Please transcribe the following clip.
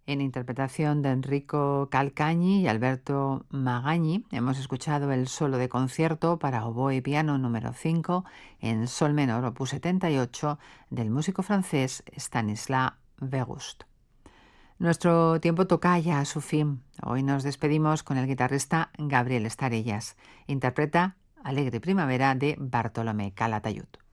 En interpretación de Enrico Calcagni y Alberto Magagni, hemos escuchado el solo de concierto para oboe y piano número 5 en sol menor opus 78 del músico francés Stanislas Wehrust. Nuestro tiempo toca ya a su fin. Hoy nos despedimos con el guitarrista Gabriel Estarellas. Interpreta Alegre Primavera de Bartolomé Calatayud.